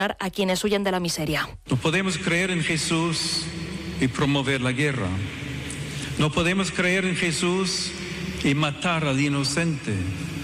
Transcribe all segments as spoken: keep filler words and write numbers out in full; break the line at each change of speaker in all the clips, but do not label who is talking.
a quienes huyen de la miseria.
No podemos creer en Jesús y promover la guerra. No podemos creer en Jesús y matar al inocente.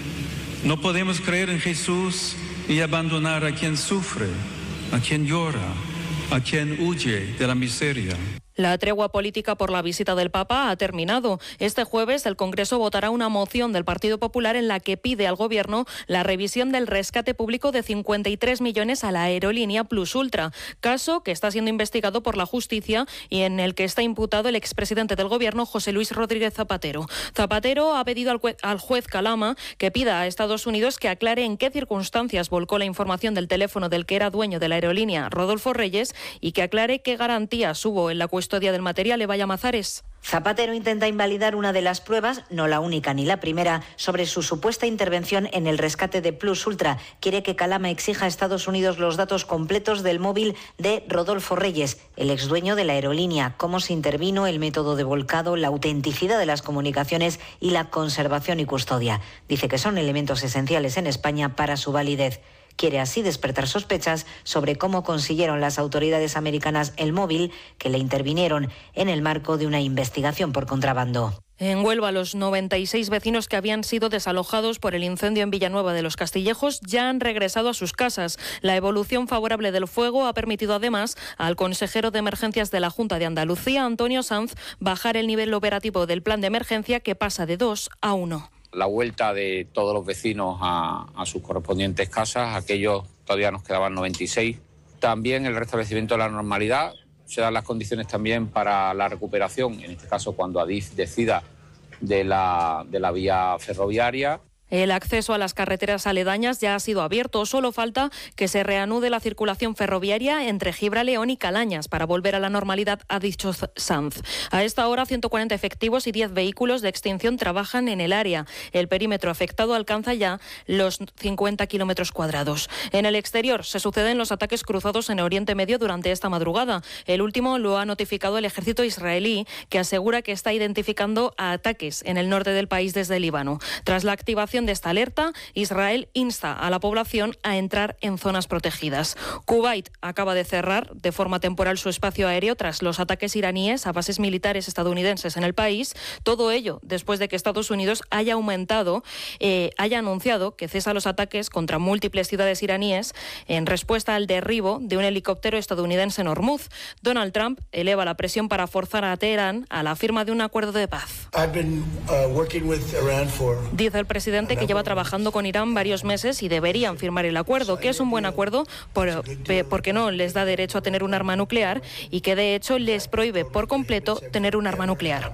No podemos creer en Jesús y abandonar a quien sufre, a quien llora, a quien huye de la miseria.
La tregua política por la visita del Papa ha terminado. Este jueves el Congreso votará una moción del Partido Popular en la que pide al Gobierno la revisión del rescate público de cincuenta y tres millones a la aerolínea Plus Ultra, caso que está siendo investigado por la justicia y en el que está imputado el expresidente del Gobierno, José Luis Rodríguez Zapatero. Zapatero ha pedido al juez, al juez Calama que pida a Estados Unidos que aclare en qué circunstancias volcó la información del teléfono del que era dueño de la aerolínea, Rodolfo Reyes, y que aclare qué garantías hubo en la cuestión custodia del material. Evaya Mazares.
Zapatero intenta invalidar una de las pruebas, no la única ni la primera, sobre su supuesta intervención en el rescate de Plus Ultra. Quiere que Calama exija a Estados Unidos los datos completos del móvil de Rodolfo Reyes, el exdueño de la aerolínea, cómo se intervino, el método de volcado, la autenticidad de las comunicaciones y la conservación y custodia. Dice que son elementos esenciales en España para su validez. Quiere así despertar sospechas sobre cómo consiguieron las autoridades americanas el móvil que le intervinieron en el marco de una investigación por contrabando.
En Huelva, los noventa y seis vecinos que habían sido desalojados por el incendio en Villanueva de los Castillejos ya han regresado a sus casas. La evolución favorable del fuego ha permitido además al consejero de emergencias de la Junta de Andalucía, Antonio Sanz, bajar el nivel operativo del plan de emergencia, que pasa de dos a uno.
La vuelta de todos los vecinos a, a sus correspondientes casas, aquellos todavía nos quedaban noventa y seis. También el restablecimiento de la normalidad, se dan las condiciones también para la recuperación, en este caso cuando Adif decida de la, de la vía ferroviaria.
El acceso a las carreteras aledañas ya ha sido abierto, solo falta que se reanude la circulación ferroviaria entre Gibraleón y Calañas para volver a la normalidad, ha dicho Sanz. A esta hora, ciento cuarenta efectivos y diez vehículos de extinción trabajan en el área. El perímetro afectado alcanza ya los cincuenta kilómetros cuadrados. En el exterior se suceden los ataques cruzados en Oriente Medio durante esta madrugada. El último lo ha notificado el ejército israelí, que asegura que está identificando a ataques en el norte del país desde Líbano. Tras la activación de esta alerta, Israel insta a la población a entrar en zonas protegidas. Kuwait acaba de cerrar de forma temporal su espacio aéreo tras los ataques iraníes a bases militares estadounidenses en el país. Todo ello después de que Estados Unidos haya aumentado, eh, haya anunciado que cesa los ataques contra múltiples ciudades iraníes en respuesta al derribo de un helicóptero estadounidense en Hormuz. Donald Trump eleva la presión para forzar a Teherán a la firma de un acuerdo de paz.
Been, uh, with Iran for...
Dice el presidente que lleva trabajando con Irán varios meses y deberían firmar el acuerdo, que es un buen acuerdo por, porque no les da derecho a tener un arma nuclear y que de hecho les prohíbe por completo tener un arma nuclear.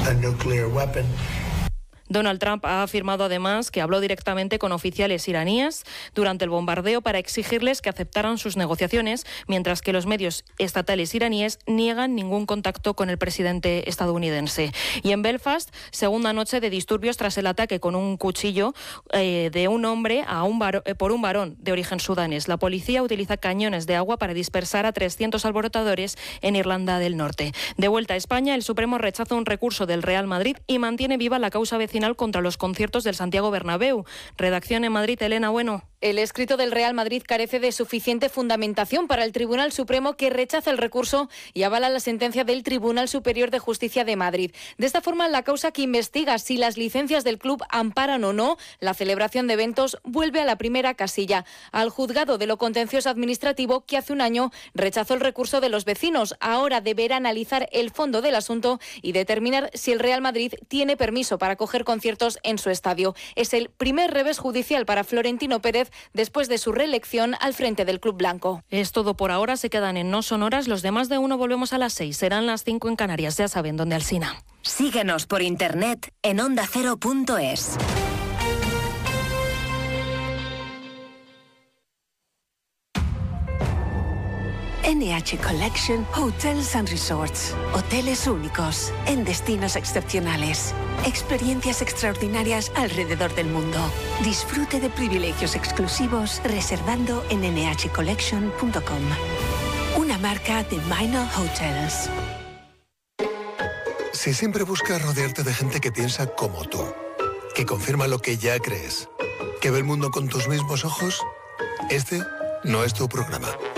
Donald Trump ha afirmado además que habló directamente con oficiales iraníes durante el bombardeo para exigirles que aceptaran sus negociaciones, mientras que los medios estatales iraníes niegan ningún contacto con el presidente estadounidense. Y en Belfast, segunda noche de disturbios tras el ataque con un cuchillo eh, de un hombre a un varón, eh, por un varón de origen sudanés. La policía utiliza cañones de agua para dispersar a trescientos alborotadores en Irlanda del Norte. De vuelta a España, el Supremo rechaza un recurso del Real Madrid y mantiene viva la causa vecinal contra los conciertos del Santiago Bernabéu. Redacción en Madrid, Elena Bueno.
El escrito del Real Madrid carece de suficiente fundamentación para el Tribunal Supremo, que rechaza el recurso y avala la sentencia del Tribunal Superior de Justicia de Madrid. De esta forma, la causa que investiga si las licencias del club amparan o no la celebración de eventos vuelve a la primera casilla, al juzgado de lo contencioso administrativo, que hace un año rechazó el recurso de los vecinos. Ahora deberá analizar el fondo del asunto y determinar si el Real Madrid tiene permiso para acoger conciertos en su estadio. Es el primer revés judicial para Florentino Pérez después de su reelección al frente del club blanco.
Es todo por ahora, se quedan en No Sonoras. Los demás de uno volvemos a las seis, serán las cinco en Canarias, ya saben dónde. Alsina.
Síguenos por internet en onda cero punto es.
N H Collection Hotels and Resorts. Hoteles únicos, en destinos excepcionales. Experiencias extraordinarias alrededor del mundo. Disfrute de privilegios exclusivos reservando en ene hache collection punto com. Una marca de Minor Hotels.
Si siempre buscas rodearte de gente que piensa como tú, que confirma lo que ya crees, que ve el mundo con tus mismos ojos, este no es tu programa.